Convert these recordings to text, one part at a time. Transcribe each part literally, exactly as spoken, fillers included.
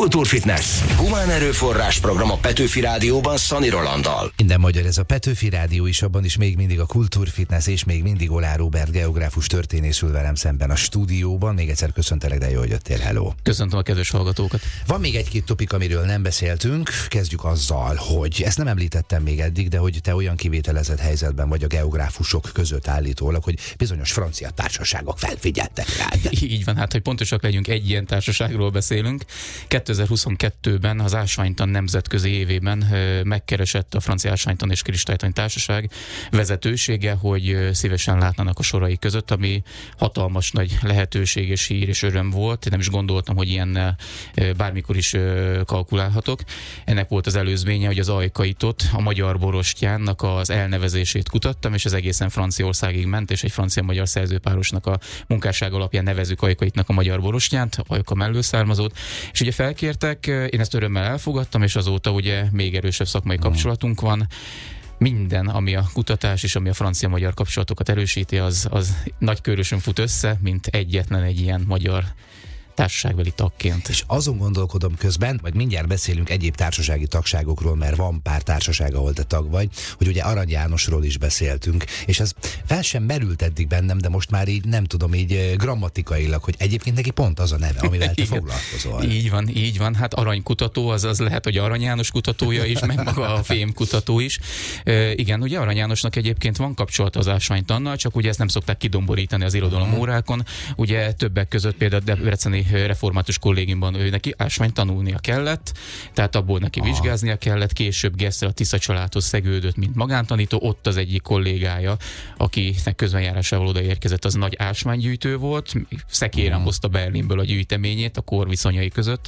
Kultúrfitness. Humán erőforrás program a Petőfi Rádióban Szani Rolanddal. Minden magyar, ez a Petőfi Rádió is, abban is még mindig a Kultúrfitness, és még mindig Oláh Róbert geográfus történész ül velem szemben a stúdióban. Még egyszer köszöntelek, de jó, hogy jöttél. Hello. Köszöntöm a kedves hallgatókat. Van még egy-két topik, amiről nem beszéltünk. Kezdjük azzal, hogy ezt nem említettem még eddig, de hogy te olyan kivételezett helyzetben vagy a geográfusok között állítólag, hogy bizonyos francia társaságok felfigyeltek rád. Így van, hát hogy pontosak legyünk, egy ilyen társaságról beszélünk. kétezer-huszonkettőben az Ásványtan nemzetközi évében megkeresett a Francia Ásványtan és Kristálytan Társaság vezetősége, hogy szívesen látnának a sorai között, ami hatalmas nagy lehetőség és hír és öröm volt. Nem is gondoltam, hogy ilyen bármikor is kalkulálhatok. Ennek volt az előzménye, hogy az ajkaitot, a magyar borostyánnak az elnevezését kutattam, és ez egészen Franciaországig ment, és egy francia-magyar szerzőpárosnak a munkásság alapján nevezzük ajkaitnak a magyar borostyánt, ajka mellől származót. És ugye felkértek, én ezt örömmel elfogadtam, és azóta ugye még erősebb szakmai kapcsolatunk van. Minden, ami a kutatás és ami a francia-magyar kapcsolatokat erősíti, az, az nagy körösön fut össze, mint egyetlen egy ilyen magyar társaságbeli tagként. És azon gondolkodom közben, vagy mindjárt beszélünk egyéb társasági tagságokról, mert van pár társaság, ahol te tag vagy, hogy ugye Arany Jánosról is beszéltünk, és ez fel sem merült eddig bennem, de most már így nem tudom, így grammatikailag, hogy egyébként neki pont az a neve, amivel te foglalkozol. Így van, így van. Hát aranykutató, az az lehet, hogy Arany János kutatója is, meg maga a fémkutató is. E, igen, ugye Arany Jánosnak egyébként van kapcsolata az Ásványtannal, csak ugye ezt nem szokták kidomborítani az irodalom órákon. Ugye többek között például Debreceni református kollégiumban ő neki ásványt tanulnia kellett, tehát abból neki Aha. vizsgáznia kellett, később Gesszel a Tisza családhoz szegődött, mint magántanító, ott az egyik kollégája, akinek közbenjárásával odaérkezett, az nagy ásványgyűjtő volt, szekéren hmm. hozta Berlinből a gyűjteményét a kor viszonyai között.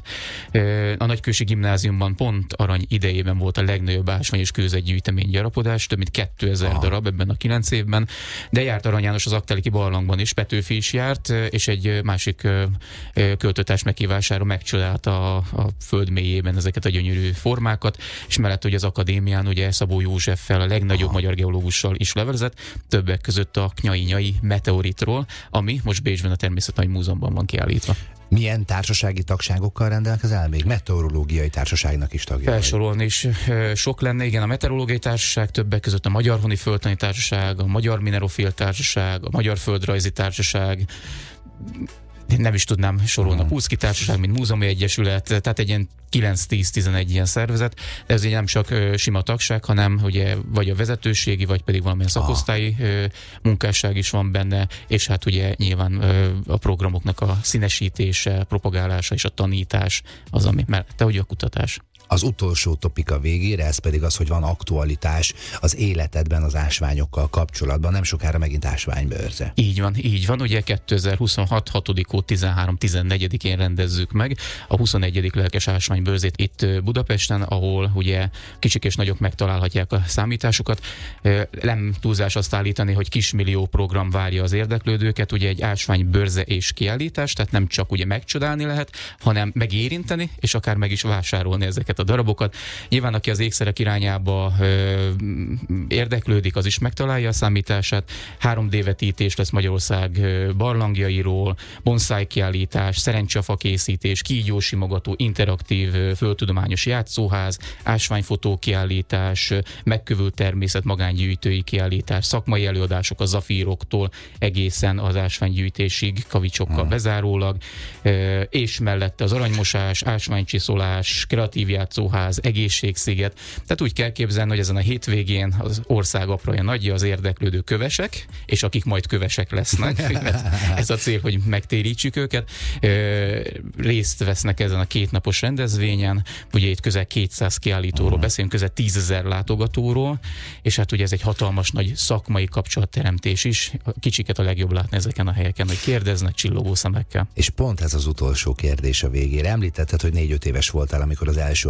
A Nagykősi Gimnáziumban pont Arany idejében volt a legnagyobb ásvány és kőzetgyűjtemény gyarapodás, több mint kétezer Aha. darab ebben a kilenc évben, de járt Arany János az Aggteleki barlangban is, Petőfi is járt, és egy másik költőtárs meghívására megcsodálta a, a föld mélyében ezeket a gyönyörű formákat, és mellett ugye az akadémián ugye Szabó Józseffel, a legnagyobb Aha. magyar geológussal is levelezett, többek között a Knyai-Nyai meteoritról, ami most Bécsben a Természettudományi Múzeumban van kiállítva. Milyen társasági tagságokkal rendelkezel még? Meteorológiai társaságnak is tagja. Felsorolni is sok lenne, igen, a Meteorológiai Társaság, többek között a Magyar Honi Földtani Társaság, a Magyar Minerofil Társaság, a Magyar Földrajzi Társaság, nem is tudnám sorolni, a Pulszki Társaság, mint múzeumi egyesület, tehát egy ilyen kilenc-tíz-tizenegy ilyen szervezet, de ez így nem csak ö, sima tagság, hanem ugye vagy a vezetőségi, vagy pedig valamilyen szakosztályi ö, munkásság is van benne, és hát ugye nyilván ö, a programoknak a színesítése, propagálása és a tanítás az, ami mellette ugye a kutatás. Az utolsó topika végére, ez pedig az, hogy van aktualitás az életedben az ásványokkal kapcsolatban, nem sokára megint ásványbőrze. Így van, így van, ugye kétezer-huszonhat hatodika hó tizenhárom-tizennegyedikén rendezzük meg a huszonegyedik lelkes ásványbőrzét itt Budapesten, ahol ugye kicsik és nagyok megtalálhatják a számításukat. Nem túlzás azt állítani, hogy kismillió program várja az érdeklődőket, ugye egy ásványbőrze és kiállítás, tehát nem csak ugye megcsodálni lehet, hanem megérinteni, és akár meg is vásárolni ezeket a darabokat. Nyilván, aki az ékszerek irányába ö, érdeklődik, az is megtalálja a számítását. három dé vetítés lesz Magyarország barlangjairól, bonszáj kiállítás, szerencsefa készítés, kígyósimogató, interaktív földtudományos játszóház, ásványfotó kiállítás, megkövült természet magángyűjtői kiállítás, szakmai előadások a zafíroktól egészen az ásványgyűjtésig, kavicsokkal hmm. bezárólag, ö, és mellette az aranymosás, ásványcsiszolás, kreatív játszóház, egészségsziget. Tehát úgy kell képzelni, hogy ezen a hétvégén az ország apraja nagyja, az érdeklődő kövesek, és akik majd kövesek lesznek. Ez a cél, hogy megtérítsük őket. Részt vesznek ezen a kétnapos rendezvényen. Ugye itt közel kétszáz kiállítóról beszélünk, közel tízezer látogatóról, és hát ugye ez egy hatalmas nagy szakmai kapcsolatteremtés is. A kicsiket a legjobb látni ezeken a helyeken, hogy kérdeznek csillogó szemekkel. És pont ez az utolsó kérdés a végére. Említetted, hogy négy-öt éves voltál, amikor az első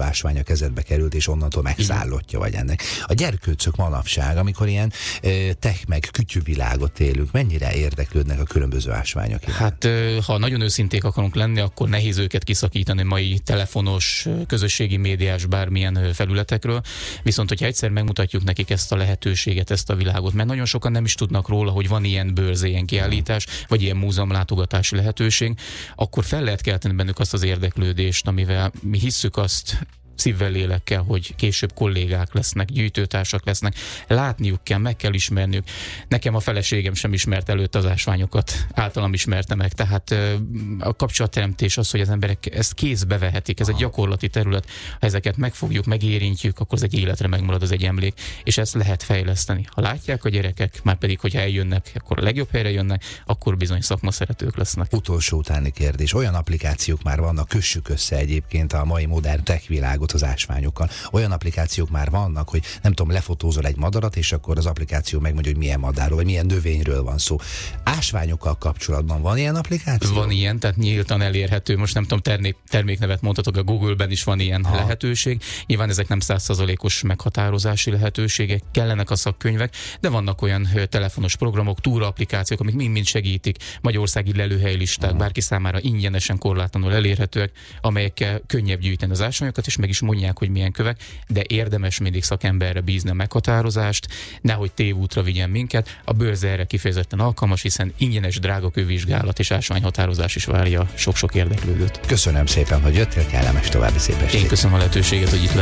ásvány a kezedbe került, és onnantól megszállottja vagy ennek. A gyerkőcök manapság, amikor ilyen tech meg kütyüvilágot élünk, mennyire érdeklődnek a különböző ásványok iránt? Hát ha nagyon őszinték akarunk lenni, akkor nehéz őket kiszakítani mai telefonos, közösségi médiás bármilyen felületekről. Viszont, hogyha egyszer megmutatjuk nekik ezt a lehetőséget, ezt a világot, mert nagyon sokan nem is tudnak róla, hogy van ilyen bőrzé, ilyen kiállítás, vagy ilyen múzeumlátogatási lehetőség, akkor fel lehet kelteni bennük azt az érdeklődést, amivel mi hisszük azt szívvel, lélekkel, hogy később kollégák lesznek, gyűjtőtársak lesznek, látniuk kell, meg kell ismerniük. Nekem a feleségem sem ismert előtt az ásványokat, általam ismerte meg, tehát a kapcsolatteremtés az, hogy az emberek ezt kézbe vehetik, ez egy gyakorlati terület, ha ezeket megfogjuk, megérintjük, akkor ez egy életre megmarad, az egy emlék, és ezt lehet fejleszteni. Ha látják a gyerekek, már pedig, hogyha eljönnek, akkor a legjobb helyre jönnek, akkor bizony szakmaszeretők lesznek. Utolsó utáni kérdés. Olyan applikációk már vannak, kössük össze egyébként a mai modern tech világot az ásványokkal. Olyan applikációk már vannak, hogy nem tudom, lefotózol egy madarat, és akkor az applikáció megmondja, hogy milyen madárról, vagy milyen növényről van szó. Ásványokkal kapcsolatban van ilyen applikáció? Van ilyen, tehát nyíltan elérhető. Most nem tudom, termék, terméknevet mondhatok, a Google-ben is van ilyen ha. lehetőség. Nyilván ezek nem száz százalékos meghatározási lehetőségek, kellenek a szakkönyvek, de vannak olyan telefonos programok, túraapplikációk, amik mind-mind segítik, magyarországi lelőhelylisták, ha. bárki számára ingyenesen, korlátlanul elérhetőek, amelyekkel könnyebb gyűjteni az ásványokat, és meg is mondják, hogy milyen kövek, de érdemes mindig szakemberre bízni a meghatározást, nehogy tévútra vigyen minket. A bőrze erre kifejezetten alkalmas, hiszen ingyenes drágakővizsgálat és ásványhatározás is várja sok-sok érdeklődőt. Köszönöm szépen, hogy jöttél, kellemes további szép estét. Én köszönöm a lehetőséget, hogy itt